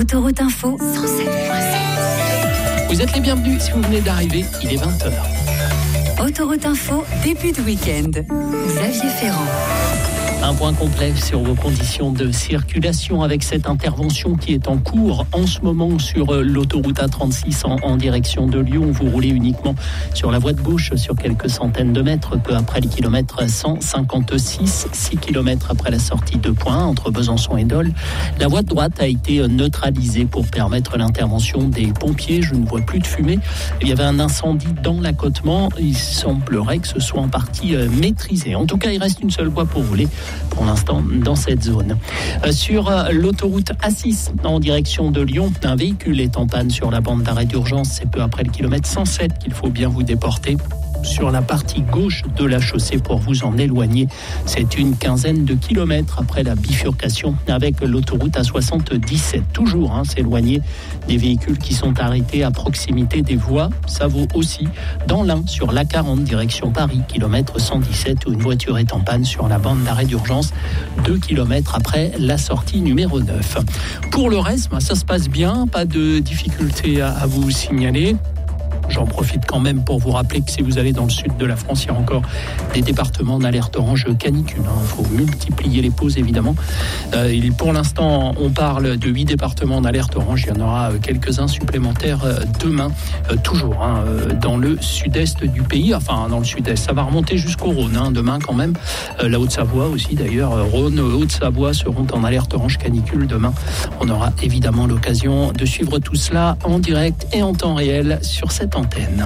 Autoroute Info 107.7. Vous êtes les bienvenus si vous venez d'arriver, il est 20h. Autoroute Info, début de week-end. Xavier Ferrand. Un point complet sur vos conditions de circulation avec cette intervention qui est en cours en ce moment sur l'autoroute A36 en direction de Lyon. Vous roulez uniquement sur la voie de gauche sur quelques centaines de mètres, peu après le kilomètre 156, 6 km après la sortie de Point entre Besançon et Dole. La voie de droite a été neutralisée pour permettre l'intervention des pompiers. Je ne vois plus de fumée. Il y avait un incendie dans l'accotement. Il semblerait que ce soit en partie maîtrisé. En tout cas, il reste une seule voie pour rouler pour l'instant dans cette zone. Sur l'autoroute A6 en direction de Lyon, un véhicule est en panne sur la bande d'arrêt d'urgence. C'est peu après le kilomètre 107 qu'il faut bien vous déporter sur la partie gauche de la chaussée pour vous en éloigner. C'est une quinzaine de kilomètres après la bifurcation avec l'autoroute A77. Toujours s'éloigner des véhicules qui sont arrêtés à proximité des voies. Ça vaut aussi dans l'Ain sur l'A40 direction Paris, kilomètre 117 où une voiture est en panne sur la bande d'arrêt d'urgence 2 kilomètres après la sortie numéro 9. Pour le reste, ça se passe bien, pas de difficultés à vous signaler. J'en profite quand même pour vous rappeler que si vous allez dans le sud de la France, il y a encore des départements d'alerte orange canicule. Il faut multiplier les pauses, évidemment. Pour l'instant, on parle de 8 départements d'alerte orange. Il y en aura quelques-uns supplémentaires demain, toujours dans le sud-est du pays. Enfin, dans le sud-est, ça va remonter jusqu'au Rhône. Demain, quand même. La Haute-Savoie aussi, d'ailleurs. Rhône, Haute-Savoie seront en alerte orange canicule demain. On aura évidemment l'occasion de suivre tout cela en direct et en temps réel sur cette antenne.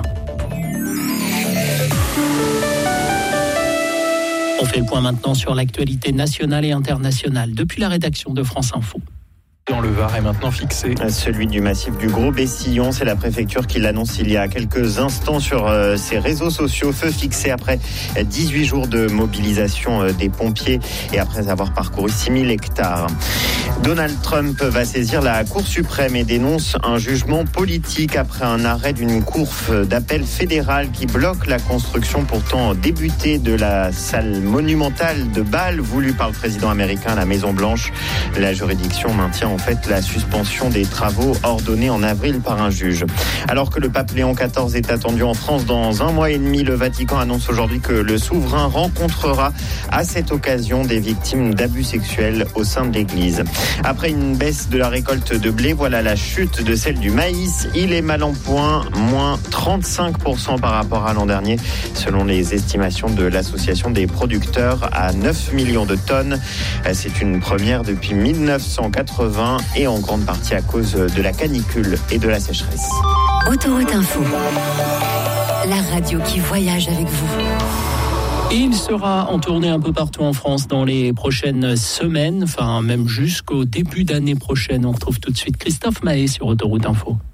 On fait le point maintenant sur l'actualité nationale et internationale depuis la rédaction de France Info. Dans le Var est maintenant fixé. Celui du massif du Gros-Bessillon, c'est la préfecture qui l'annonce il y a quelques instants sur ses réseaux sociaux. Feu fixé après 18 jours de mobilisation des pompiers et après avoir parcouru 6000 hectares. Donald Trump va saisir la Cour suprême et dénonce un jugement politique après un arrêt d'une cour d'appel fédérale qui bloque la construction pourtant débutée de la salle monumentale de bal voulue par le président américain à la Maison-Blanche. La juridiction maintient en fait la suspension des travaux ordonnés en avril par un juge. Alors que le pape Léon XIV est attendu en France dans 1 mois et demi, le Vatican annonce aujourd'hui que le souverain rencontrera à cette occasion des victimes d'abus sexuels au sein de l'Église. Après une baisse de la récolte de blé, voilà la chute de celle du maïs. Il est mal en point, moins 35% par rapport à l'an dernier, selon les estimations de l'association des producteurs, à 9 millions de tonnes. C'est une première depuis 1980 et en grande partie à cause de la canicule et de la sécheresse. Autoroute Info, la radio qui voyage avec vous. Et il sera en tournée un peu partout en France dans les prochaines semaines, enfin même jusqu'au début d'année prochaine. On retrouve tout de suite Christophe Mahé sur Autoroute Info.